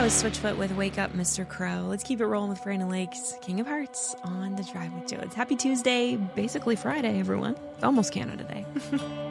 was Switchfoot with Wake Up, Mr. Crow. Let's keep it rolling with Brandon Lakes, King of Hearts, on The Drive with Joe. It's Happy Tuesday, basically Friday, everyone. It's almost Canada Day.